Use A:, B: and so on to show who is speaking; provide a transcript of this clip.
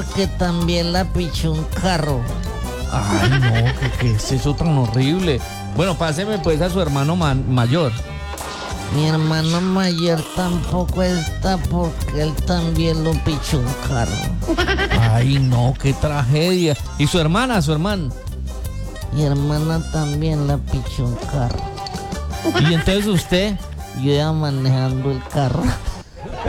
A: que también la pichó un carro.
B: Ay, no, ¿qué es eso tan horrible? Bueno, páseme pues a su hermano mayor.
A: Mi hermano mayor tampoco está porque él también lo pichó un carro.
B: Ay, no, qué tragedia. ¿Y su hermana, su hermano?
A: Mi hermana también la pichó un carro.
B: ¿Y entonces usted?
A: Yo iba manejando el carro.